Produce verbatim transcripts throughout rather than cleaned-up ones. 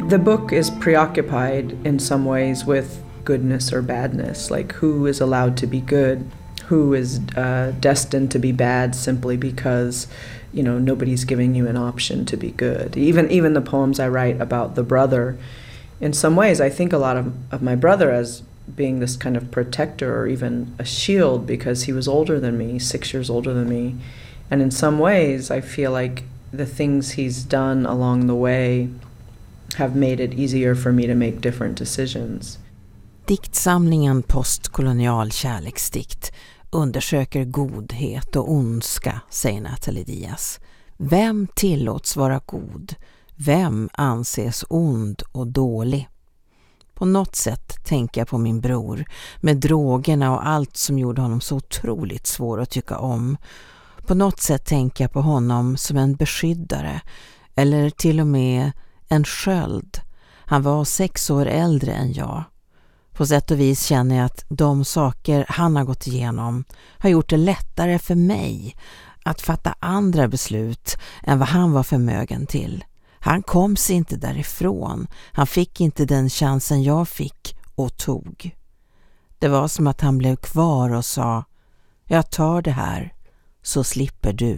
The book is preoccupied in some ways with goodness or badness, like who is allowed to be good, who is uh, destined to be bad simply because, you know, nobody's giving you an option to be good. Even even the poems I write about the brother, in some ways I think a lot of, of my brother as being this kind of protector or even a shield because he was older than me, six years older than me. And in some ways I feel like the things he's done along the way have made it easier for me to make different decisions. Diktsamlingen Postkolonial kärleksdikt undersöker godhet och ondska, säger Natalie Diaz. Vem tillåts vara god? Vem anses ond och dålig? På något sätt tänker jag på min bror med drogerna och allt som gjorde honom så otroligt svår att tycka om. På något sätt tänker jag på honom som en beskyddare eller till och med en sköld. Han var sex år äldre än jag. På sätt och vis känner jag att de saker han har gått igenom har gjort det lättare för mig att fatta andra beslut än vad han var förmögen till. Han kom sig inte därifrån. Han fick inte den chansen jag fick och tog. Det var som att han blev kvar och sa: jag tar det här så slipper du.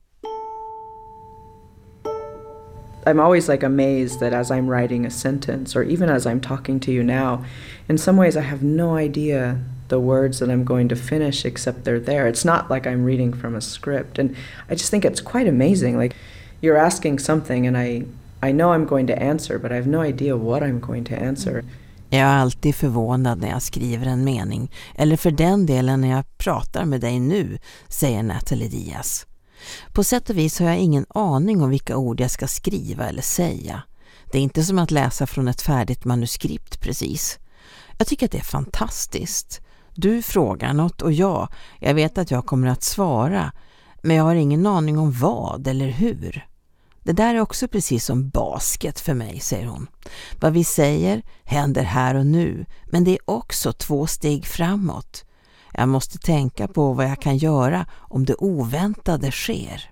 I'm always like amazed that as I'm writing a sentence, or even as I'm talking to you now, in some ways I have no idea the words that I'm going to finish except they're there. It's not like I'm reading from a script. And I just think it's quite amazing. Like, you're asking something and I, I know I'm going to answer, but I have no idea what I'm going to answer. Jag är alltid förvånad när jag skriver en mening, eller för den delen när jag pratar med dig nu, säger Natalie Diaz. På sätt och vis har jag ingen aning om vilka ord jag ska skriva eller säga. Det är inte som att läsa från ett färdigt manuskript precis. Jag tycker att det är fantastiskt. Du frågar något och jag, jag vet att jag kommer att svara, men jag har ingen aning om vad eller hur. Det där är också precis som basket för mig, säger hon. Vad vi säger händer här och nu, men det är också två steg framåt. Jag måste tänka på vad jag kan göra om det oväntade sker.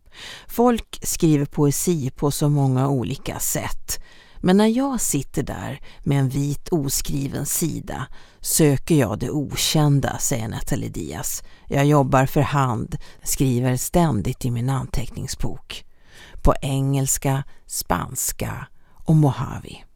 Folk skriver poesi på så många olika sätt. Men när jag sitter där med en vit oskriven sida söker jag det okända, säger Natalie Diaz. Jag jobbar för hand, skriver ständigt i min anteckningsbok. På engelska, spanska och Mojave.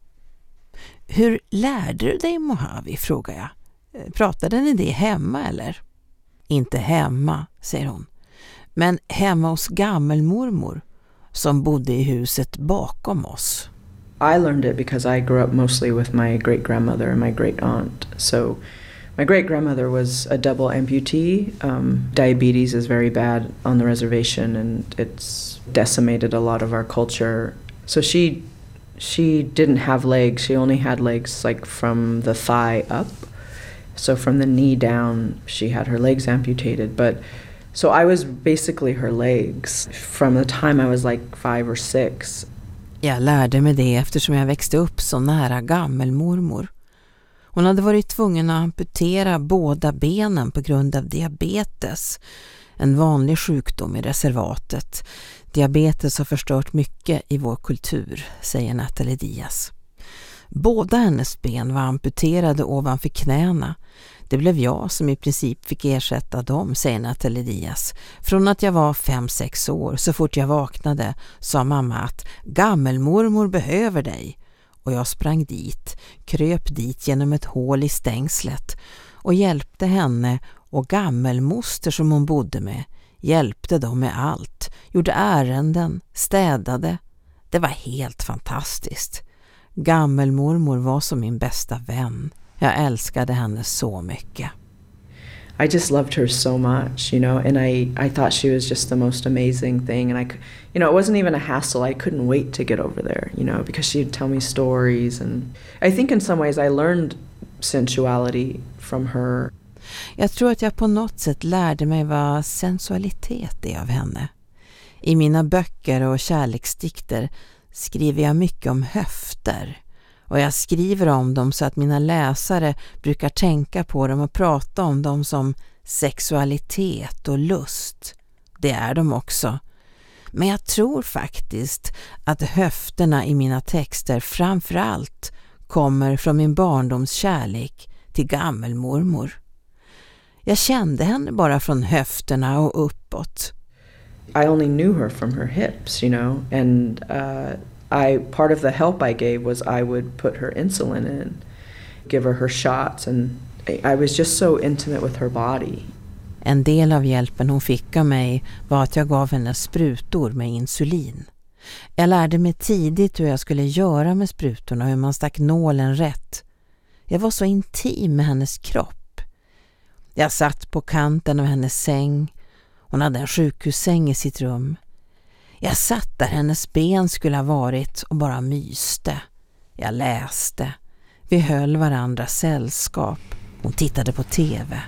Hur lärde du dig Mojave, frågar jag. Pratade ni det hemma eller? Inte hemma, säger hon. Men hemma hos gammelmormor som bodde i huset bakom oss. I learned it because I grew up mostly with my great-grandmother and my great-aunt. So my great-grandmother was a double amputee. Um, diabetes is very bad on the reservation and it's decimated a lot of our culture. So she she didn't have legs. She only had legs like from the thigh up. So from the knee down, she had her legs amputated. But so I was basically her legs from the time I was like five or six. Jag lärde mig det eftersom jag växte upp så nära gammelmormor. Hon hade varit tvungen att amputera båda benen på grund av diabetes. En vanlig sjukdom i reservatet. Diabetes har förstört mycket i vår kultur, säger Natalie Diaz. Båda hennes ben var amputerade ovanför knäna. Det blev jag som i princip fick ersätta dem, säger Natalie Diaz. Från att jag var fem sex år, så fort jag vaknade, sa mamma att gammelmormor behöver dig. Och jag sprang dit, kröp dit genom ett hål i stängslet och hjälpte henne och gammelmoster som hon bodde med. Hjälpte dem med allt, gjorde ärenden, städade. Det var helt fantastiskt. Gammelmormor var som min bästa vän. Jag älskade henne så mycket. I just loved her so much, you know, and I, I thought she was just the most amazing thing. And I, you know, it wasn't even a hassle. I couldn't wait to get over there, you know, because she'd tell me stories. And I think in some ways I learned sensuality from her. Jag tror att jag på något sätt lärde mig vad sensualitet är av henne. I mina böcker och kärleksdikter skriver jag mycket om höfter. Och jag skriver om dem så att mina läsare brukar tänka på dem och prata om dem som sexualitet och lust. Det är de också. Men jag tror faktiskt att höfterna i mina texter framförallt kommer från min barndoms kärlek till gammelmormor. Jag kände henne bara från höfterna och uppåt. I only knew her from her hips, you know, and uh, I part of the help I gave was I would put her insulin in, give her her shots, and I was just so intimate with her body. En del av hjälpen hon fick av mig var att jag gav henne sprutor med insulin. Jag lärde mig tidigt hur jag skulle göra med sprutorna, hur man stack nålen rätt. Jag var så intim med hennes kropp. Jag satt på kanten av hennes säng. Hon hade en sjukhussäng i sitt rum. Jag satt där hennes ben skulle ha varit och bara myste. Jag läste. Vi höll varandra sällskap. Hon tittade på tv.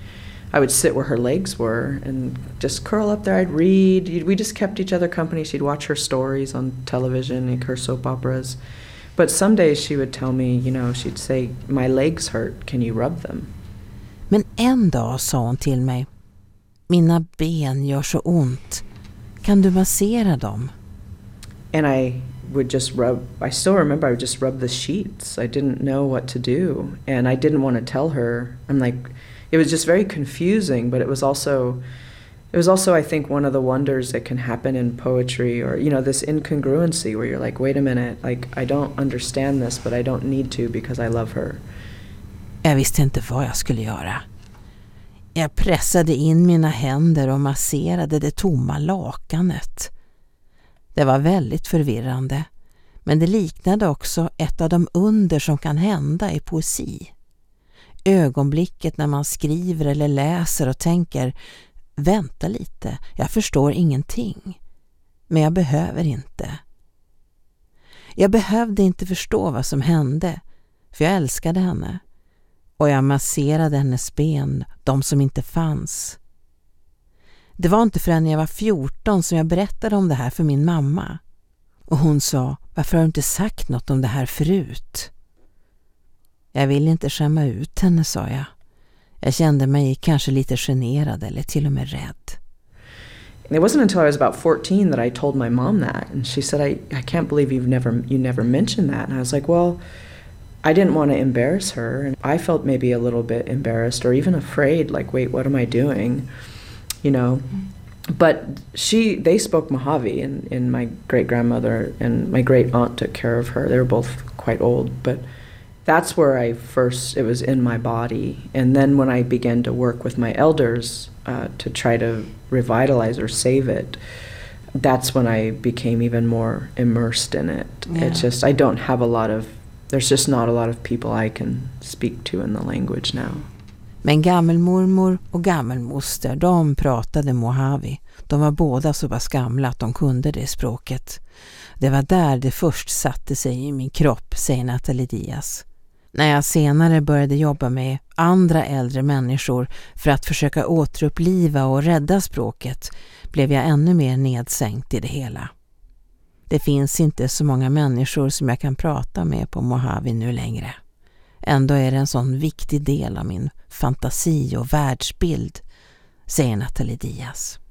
I would sit where her legs were and just curl up there. I'd read. We just kept each other company. She'd watch her stories on television, like her soap operas. But some days she would tell me, you know, she'd say, my legs hurt. Can you rub them? Men en dag sa hon till mig, mina ben gör så ont. Kan du massera dem? And I would just rub, I still remember I would just rub the sheets. I didn't know what to do. And I didn't want to tell her. I'm like, it was just very confusing, but it was also, it was also, I think, one of the wonders that can happen in poetry, or, you know, this incongruency where you're like, wait a minute, like, I don't understand this, but I don't need to because I love her. Jag visste inte vad jag skulle göra. Jag pressade in mina händer och masserade det tomma lakanet. Det var väldigt förvirrande, men det liknade också ett av de under som kan hända i poesi. Ögonblicket när man skriver eller läser och tänker, vänta lite, jag förstår ingenting. Men jag behöver inte. Jag behövde inte förstå vad som hände, för jag älskade henne. Och jag masserade hennes ben, de som inte fanns. Det var inte förrän jag var fjorton som jag berättade om det här för min mamma. Och hon sa, varför har du inte sagt något om det här förut? Jag ville inte skämma ut henne, sa jag. Jag kände mig kanske lite generad eller till och med rädd. It wasn't until I was about fourteen that I told my mom that. And she said, I, I can't believe you've never, you never mentioned that. And I was like, well, I didn't want to embarrass her. And I felt maybe a little bit embarrassed or even afraid, like, wait, what am I doing? You know, but she, they spoke Mojave, and, and my great-grandmother and my great-aunt took care of her. They were both quite old, but that's where I first, it was in my body. And then when I began to work with my elders uh, to try to revitalize or save it, that's when I became even more immersed in it. Yeah. It's just, I don't have a lot of, there's just not a lot of people I can speak to in the language now. Men gammelmormor och gammelmoster, de pratade Mojave. De var båda så pass gamla att de kunde det språket. Det var där det först satte sig i min kropp, säger Nathalie Diaz. När jag senare började jobba med andra äldre människor för att försöka återuppliva och rädda språket blev jag ännu mer nedsänkt i det hela. Det finns inte så många människor som jag kan prata med på Mojave nu längre. Ändå är det en sån viktig del av min fantasi och världsbild, säger Nathalie Diaz.